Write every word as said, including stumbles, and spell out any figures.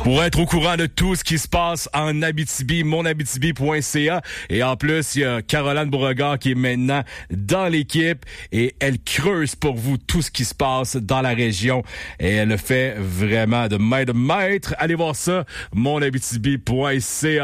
Pour être au courant de tout ce qui se passe en Abitibi, mon abitibi point c a. Et en plus, il y a Caroline Beauregard qui est maintenant dans l'équipe et elle creuse pour vous tout ce qui se passe dans la région. Et elle le fait vraiment de main de maître. Allez voir ça, mon abitibi point c a.